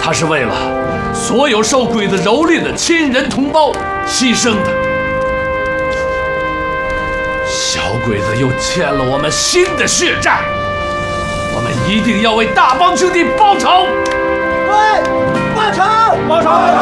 他是为了所有受鬼子蹂躏的亲人同胞牺牲的。小鬼子又欠了我们新的血债，我们一定要为大帮兄弟报仇！ 对，报仇！报仇！